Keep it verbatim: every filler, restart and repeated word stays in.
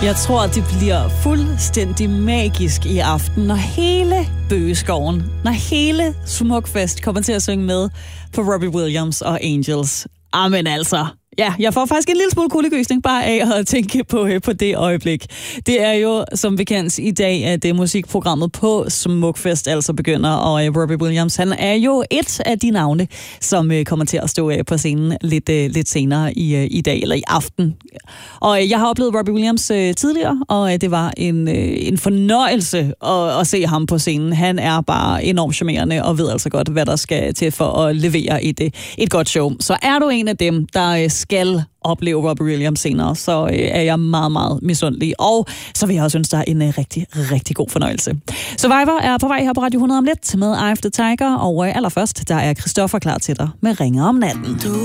Jeg tror, det bliver fuldstændig magisk i aften, når hele Bøgeskoven, når hele Smukfest kommer til at synge med på Robbie Williams og Angels. Amen altså. Ja, jeg får faktisk en lille smule kuldegysning bare af at tænke på, på det øjeblik. Det er jo, som bekendt, i dag, at det musikprogrammet på Smukfest altså begynder, og Robbie Williams, han er jo et af de navne, som kommer til at stå på scenen lidt, lidt senere i, i dag, eller i aften. Og jeg har oplevet Robbie Williams tidligere, og det var en, en fornøjelse at, at se ham på scenen. Han er bare enormt charmerende, og ved altså godt, hvad der skal til for at levere et, et godt show. Så er du en af dem, der skal opleve Robbie Williams senere, så øh, er jeg meget, meget misundelig. Og så vil jeg også ønske dig en øh, rigtig, rigtig god fornøjelse. Survivor er på vej her på Radio hundrede om lidt med Eye of the Tiger, og øh, allerførst, der er Christoffer klar til dig med Ringer om natten.